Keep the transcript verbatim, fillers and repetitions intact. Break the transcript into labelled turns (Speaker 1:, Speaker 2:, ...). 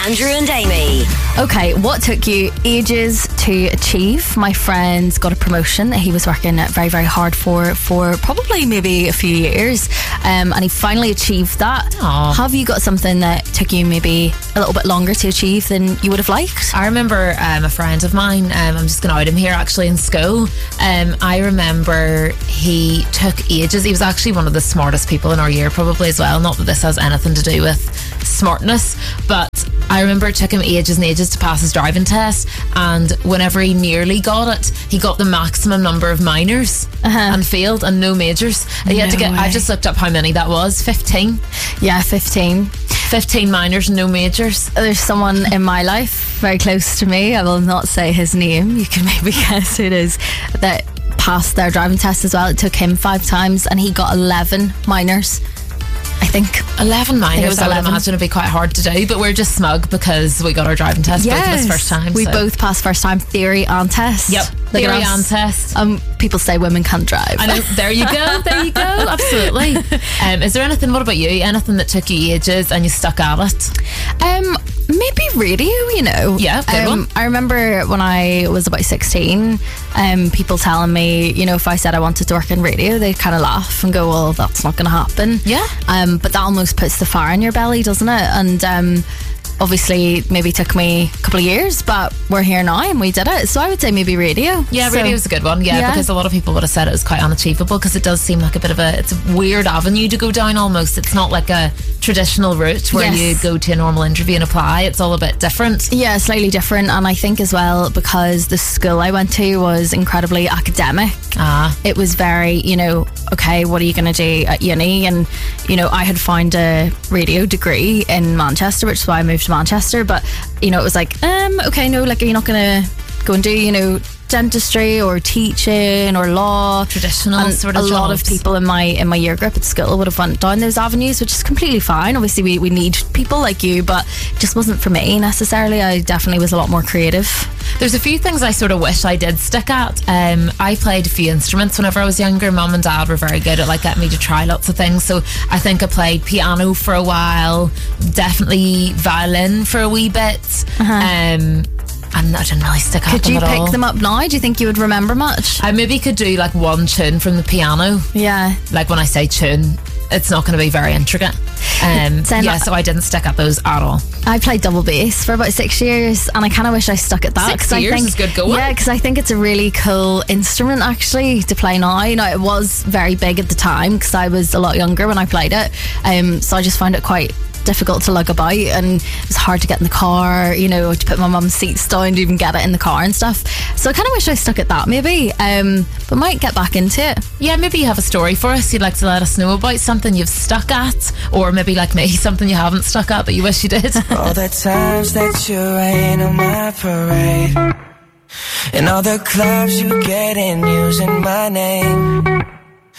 Speaker 1: Andrew and Amy.
Speaker 2: Okay, what took you ages to achieve? My friend got a promotion that he was working very, very hard for for probably maybe a few years, um, and he finally achieved that.
Speaker 3: Aww.
Speaker 2: Have you got something that took you maybe a little bit longer to achieve than you would have liked?
Speaker 3: I remember um, a friend of mine, um, I'm just going to out him here, actually, in school. Um, I remember he took ages. He was actually one of the smartest people in our year, probably as well. Not that this has anything to do with smartness, but I remember it took him ages and ages to pass his driving test, and whenever he nearly got it, he got the maximum number of minors
Speaker 2: uh-huh.
Speaker 3: and failed, and no majors. He had
Speaker 2: No
Speaker 3: to get.
Speaker 2: way.
Speaker 3: I just looked up how many that was. Fifteen.
Speaker 2: Yeah, fifteen.
Speaker 3: Fifteen minors and no majors.
Speaker 2: There's someone in my life very close to me, I will not say his name, you can maybe guess who it is, that passed their driving test as well. It took him five times and he got eleven minors, I think.
Speaker 3: eleven minors, I, I would
Speaker 2: eleven.
Speaker 3: imagine it'd be quite hard to do, but we're just smug because we got our driving test both of us first time.
Speaker 2: We
Speaker 3: so.
Speaker 2: both passed first time, theory and test.
Speaker 3: Yep,
Speaker 2: Look at
Speaker 3: theory
Speaker 2: us.
Speaker 3: and test.
Speaker 2: Um, people say women can't drive.
Speaker 3: I know, there you go, there you go, absolutely. Um, is there anything, what about you, anything that took you ages and you stuck at it?
Speaker 2: Um, maybe radio, you know.
Speaker 3: Yeah, good
Speaker 2: um,
Speaker 3: one.
Speaker 2: I remember when I was about sixteen, um, people telling me, you know, if I said I wanted to work in radio, they'd kind of laugh and go, well, that's not going to happen.
Speaker 3: Yeah.
Speaker 2: Um, but that almost puts the fire in your belly, doesn't it? And um, obviously maybe took me a couple of years, but we're here now and we did it. So I would say maybe radio.
Speaker 3: Yeah,
Speaker 2: so,
Speaker 3: radio's a good one, yeah,
Speaker 2: yeah,
Speaker 3: because a lot of people would have said it was quite unachievable, because it does seem like a bit of a, it's a weird avenue to go down almost. It's not like a traditional route where
Speaker 2: Yes.
Speaker 3: you go to a normal interview and apply. It's all a bit different.
Speaker 2: Yeah, slightly different. And I think as well, because the school I went to was incredibly academic.
Speaker 3: Ah.
Speaker 2: It was very, you know, okay, what are you going to do at uni? And, you know, I had found a radio degree in Manchester, which is why I moved to Manchester. But, you know, it was like, um, okay, no, like, you're not going to go and do, you know, dentistry or teaching or law.
Speaker 3: Traditional
Speaker 2: and
Speaker 3: sort of
Speaker 2: a lot of
Speaker 3: jobs.
Speaker 2: people in my in my year group at school would have went down those avenues, which is completely fine. Obviously we, we need people like you, but it just wasn't for me necessarily. I definitely was a lot more creative.
Speaker 3: There's a few things I sort of wish I did stick at. Um, I played a few instruments whenever I was younger. Mum and Dad were very good at like getting me to try lots of things. So I think I played piano for a while, definitely violin for a wee bit.
Speaker 2: Uh-huh.
Speaker 3: Um, and I didn't really stick at
Speaker 2: Could
Speaker 3: them
Speaker 2: you
Speaker 3: at
Speaker 2: pick
Speaker 3: all.
Speaker 2: them up now? Do you think you would remember much?
Speaker 3: I maybe could do like one tune from the piano.
Speaker 2: Yeah.
Speaker 3: Like when I say tune, it's not going to be very intricate. Um,
Speaker 2: Same.
Speaker 3: yeah, so I didn't stick at those at all.
Speaker 2: I played double bass for about six years and I kind of wish I stuck at that.
Speaker 3: Six
Speaker 2: 'cause I
Speaker 3: years
Speaker 2: think,
Speaker 3: is good going.
Speaker 2: Yeah, because I think it's a really cool instrument actually to play now. You know, it was very big at the time because I was a lot younger when I played it. Um, so I just found it quite difficult to lug about, and it was hard to get in the car, you know, to put my mum's seats down to even get it in the car and stuff. So I kind of wish I stuck at that maybe, um, but might get back into it.
Speaker 3: Yeah, maybe you have a story for us you'd like to let us know about, something you've stuck at, or maybe like me, something you haven't stuck at but you wish you did.
Speaker 4: All the times that you rain on my parade, and all the clubs you get in using my name.